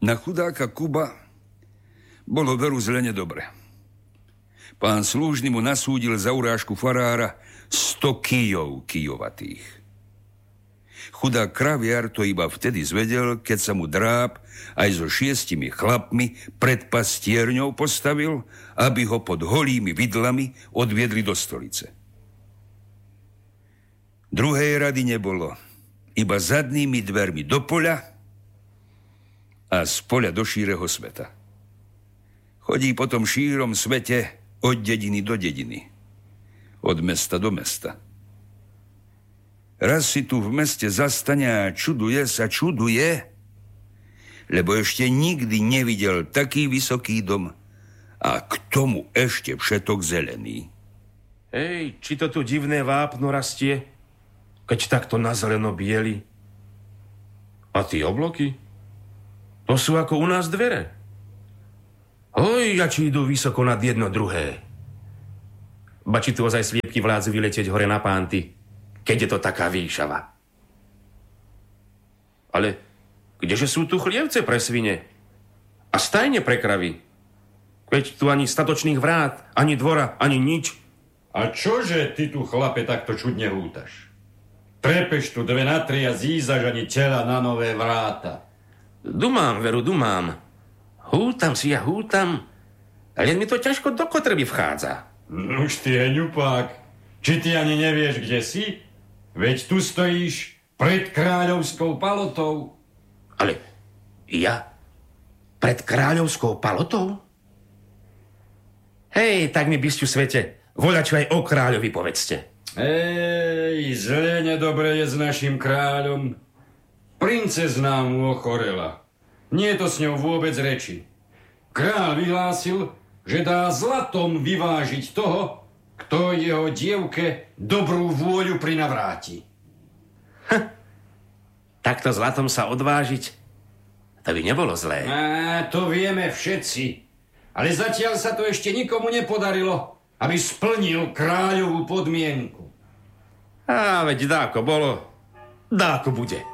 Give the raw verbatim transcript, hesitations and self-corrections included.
Na chudáka Kuba bolo veru zle nedobre. Pán slúžny mu nasúdil za urážku farára sto kijov kijovatých. Chudák kraviar to iba vtedy zvedel, keď sa mu dráp aj so šiestimi chlapmi pred pastierňou postavil, aby ho pod holými vidlami odviedli do stolice. Druhej rady nebolo, iba zadnými dvermi do poľa a z poľa do šíreho sveta. Chodí po tom šírom svete od dediny do dediny, od mesta do mesta. Raz si tu v meste zastane a čuduje sa, čuduje, lebo ešte nikdy nevidel taký vysoký dom a k tomu ešte všetok zelený. Hej, či to tu divné vápno rastie, keď takto na zeleno bieli? A tie obloky? To sú ako u nás dvere. Oj, a či idú vysoko nad jedno druhé. Ba či tu ozaj sliepky vládzu vyletieť hore na pánty, keď je to taká výšava. Ale kdeže sú tu chlievce pre svine? A stajne pre kravy? Veď tu ani statočných vrát, ani dvora, ani nič. A čože ty tu, chlape, takto čudne hútaš? Trepeš tu dve na tri a zízaš ani tela na nové vráta. Dumám, veru, dumám. Hútam si ja, hútam. Len mi to ťažko do kotrby vchádza. Nuž ty, heňupák, či ty ani nevieš, kde si? Veď tu stojíš pred kráľovskou palotou. Ale ja? Pred kráľovskou palotou? Hej, tak mi, bysťu svete, voľačo aj o kráľovi povedzte. Ej, zle nedobre je s našim kráľom. Princezná mu ochorela. Nie je to s ňou vôbec reči. Kráľ vyhlásil, že dá zlatom vyvážiť toho, kto jeho dievke dobrú vôľu prinavráti. Ha, takto zlatom sa odvážiť, to by nebolo zlé. Á, to vieme všetci. Ale zatiaľ sa to ešte nikomu nepodarilo, aby splnil kráľovú podmienku. Á, veď dáko bolo, dáko bude.